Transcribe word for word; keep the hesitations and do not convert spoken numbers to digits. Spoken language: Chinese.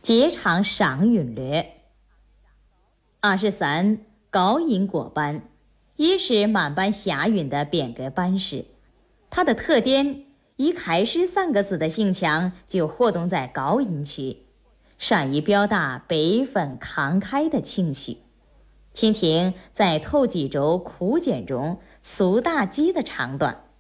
节场赏允略。二十三，高音果班也是满班霞允的匾额班式，它的特点以楷诗三个字的性强就活动在高音区，善于表达悲愤慷慨的情绪。请听在头几轴枯卷中苏妲己的唱段。